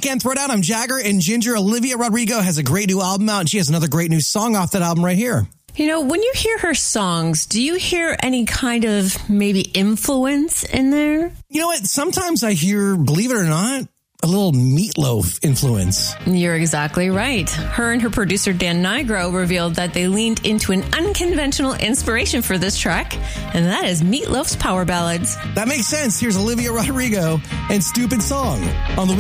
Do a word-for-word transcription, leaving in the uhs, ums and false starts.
Weekend Throwdown. I'm Jagger and Ginger. Olivia Rodrigo has a great new album out, and she has another great new song off that album right here. You know, when you hear her songs, do you hear any kind of maybe influence in there? You know what? Sometimes I hear, believe it or not, a little Meatloaf influence. You're exactly right. Her and her producer Dan Nigro revealed that they leaned into an unconventional inspiration for this track, and that is Meatloaf's Power Ballads. That makes sense. Here's Olivia Rodrigo and Stupid Song on the